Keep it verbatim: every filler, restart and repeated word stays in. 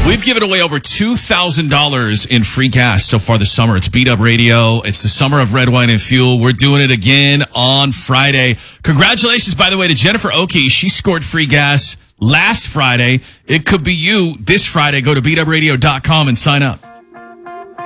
We've given away over two thousand dollars in free gas so far this summer. It's Beat Up Radio. It's the summer of red wine and fuel. We're doing it again on Friday. Congratulations, by the way, to Jennifer Oki. She scored free gas last Friday. It could be you this Friday. Go to beat up radio dot com and sign up.